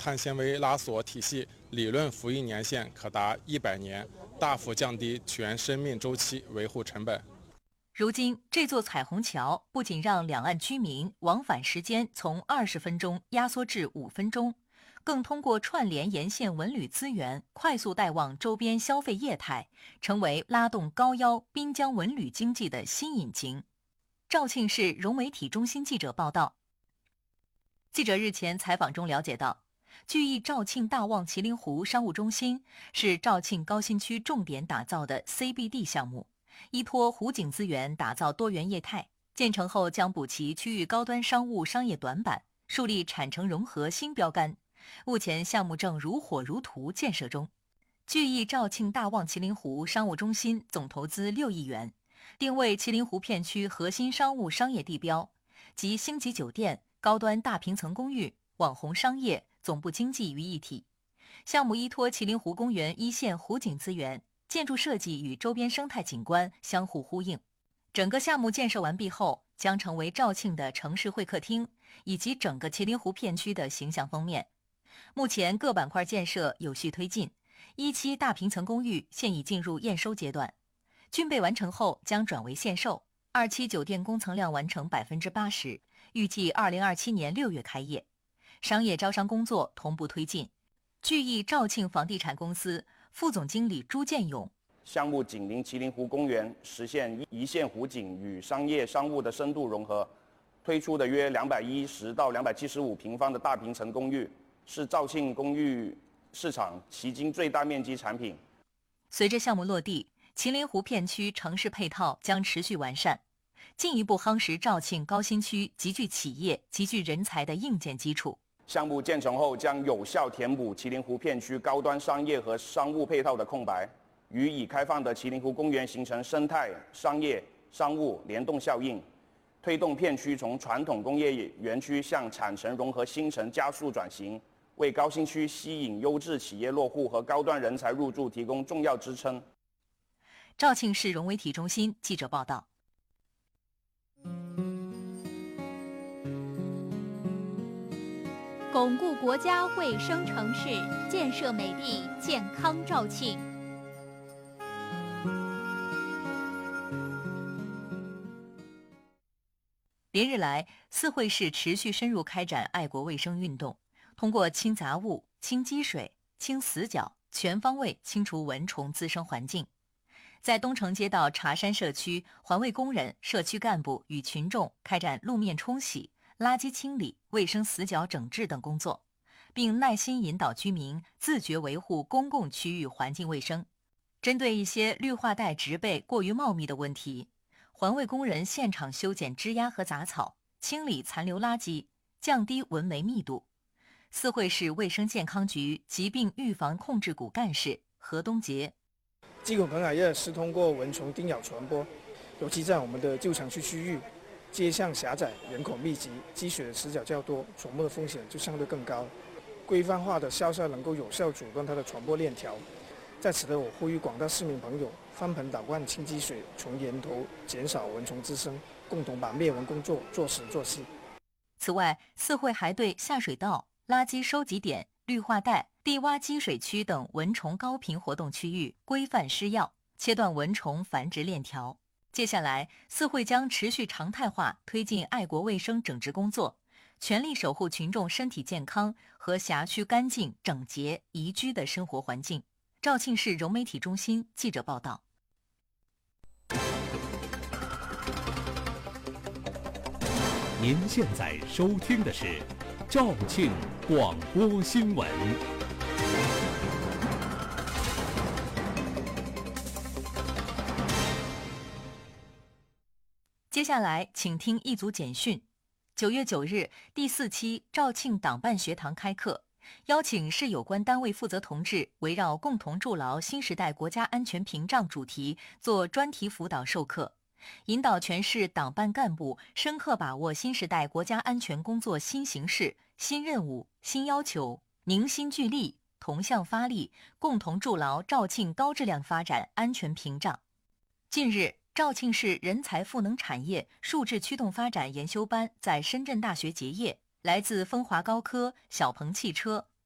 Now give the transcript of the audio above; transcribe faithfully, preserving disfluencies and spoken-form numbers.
碳纤维拉锁体系理论服役年限可达一百年，大幅降低全生命周期维护成本。 如今，这座彩虹桥不仅让两岸居民往返时间从二十分钟压缩至五分钟，更通过串联沿线文旅资源，快速带旺周边消费业态，成为拉动高腰滨江文旅经济的新引擎。肇庆市融媒体中心记者报道，记者日前采访中了解到，聚益肇庆大旺麒麟湖商务中心是肇庆高新区重点打造的 C B D 项目，依托湖景资源打造多元业态，建成后将补齐区域高端商务商业短板，树立产城融合新标杆。目前项目正如火如荼建设中。聚益肇庆大旺麒麟湖商务中心总投资六亿元，定位麒麟湖片区核心商务商业地标，集星级酒店、高端大平层公寓、网红商业、总部经济于一体。项目依托麒麟湖公园一线湖景资源，建筑设计与周边生态景观相互呼应。整个项目建设完毕后，将成为肇庆的城市会客厅，以及整个麒麟湖片区的形象封面。目前各板块建设有序推进，一期大平层公寓现已进入验收阶段，竣备完成后将转为限售。二期酒店工程量完成百分之八十，预计二零二七年六月开业。商业招商工作同步推进。聚益肇庆房地产公司副总经理朱建勇， 项目紧邻麒麟湖公园，实现一线湖景与商业商务的深度融合，推出的约两百一十到两百七十五平方的大平层公寓，是肇庆公寓市场迄今最大面积产品。 随着项目落地，麒麟湖片区城市配套将持续完善，进一步夯实肇庆高新区极具企业、极具人才的硬件基础。 项目建成后将有效填补麒麟湖片区高端商业和商务配套的空白，与已开放的麒麟湖公园形成生态、商业、商务联动效应，推动片区从传统工业园区向产城融合新城加速转型，为高新区吸引优质企业落户和高端人才入驻提供重要支撑。 肇庆市融媒体中心记者报道。 巩固国家卫生城市，建设美丽健康肇庆。 连日来，四惠市持续深入开展爱国卫生运动，通过清杂物、清积水、清死角，全方位清除蚊虫滋生环境。在东城街道茶山社区，环卫工人、社区干部与群众开展路面冲洗、垃圾清理、卫生死角整治等工作，并耐心引导居民自觉维护公共区域环境卫生。针对一些绿化带植被过于茂密的问题，环卫工人现场修剪枝丫和杂草，清理残留垃圾，降低蚊媒密度。四惠市卫生健康局疾病预防控制股干事何东杰， 鸡孔梗癌热是通过蚊虫叮咬传播，尤其在我们的旧城区区域，街巷狭窄、人口密集、积水的死角较多，传播的风险就相对更高。规范化的消杀能够有效阻断它的传播链条。在此呢，我呼吁广大市民朋友翻盆倒灌清积水，从源头减少蚊虫滋生，共同把灭蚊工作做实做细。 此外，四惠还对下水道、垃圾收集点、绿化带、地洼积水区等蚊虫高频活动区域规范施药，切断蚊虫繁殖链条。接下来，四惠将持续常态化推进爱国卫生整治工作，全力守护群众身体健康和辖区干净、整洁、宜居的生活环境。肇庆市融媒体中心记者报道。 您现在收听的是肇庆广播新闻。 接下来，请听一组简讯。九月九日，第四期肇庆党办学堂开课，邀请市有关单位负责同志围绕共同筑牢新时代国家安全屏障主题做专题辅导授课，引导全市党办干部深刻把握新时代国家安全工作新形势、新任务、新要求，凝心聚力，同向发力，共同筑牢肇庆高质量发展安全屏障。近日，肇庆市人才赋能产业数质驱动发展研修班在深圳大学结业，来自风华高科、小鹏汽车、